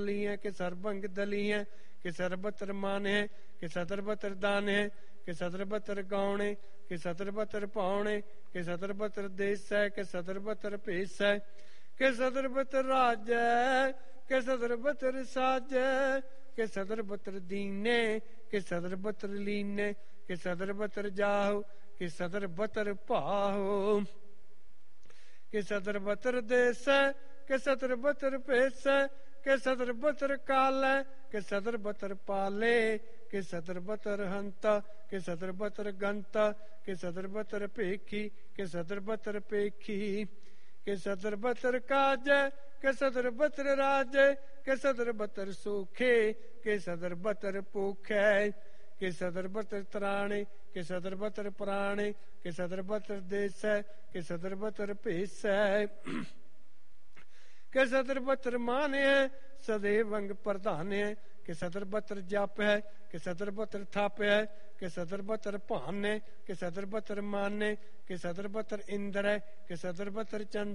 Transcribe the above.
है कि सर्वंग दली है कि सर्वत्र मान है कि सतर्वत्र दान है कि सतर्वत्र गौणे कि सतर्वत्र पावणे कि सतर्वत्र देश है कि सतर्वत्र पेश है कि सतर्वत्र राज है कि सतर्वत्र साज है कि सतर्वत्र दीने कि सतर्वत्र लीने कि सतर्वत्र जाहो कि सतर्वत्र पाहो कि सतर्वत्र देश है कि सतर्वत्र पेश है कि सतर्वत्र काल है कि सतर्वत्र पाले कि सतर्वत्र हंता कि सतर्वत्र गंता कि सतर्वत्र पेखी कि सतर्वत्र पेखी कि सतर्वत्र काज कि सतर्वत्र राज कि सतर्वत्र सुखे कि सतर्वत्र पोखे कि सतर्वत्र त्राणे कि सतर्वत्र प्राणे कि सतर्वत्र देश है कि सतर्वत्र पेश है कि सतर्वत्र मान है सदैव अंग प्रधान है कि सतर्वत्र जाप है कि सतर्वत्र थाप है कि सतर्वत्र पान है कि सतर्वत्र मान है कि सतर्वत्र इंद्र है कि सतर्वत्र चंद्र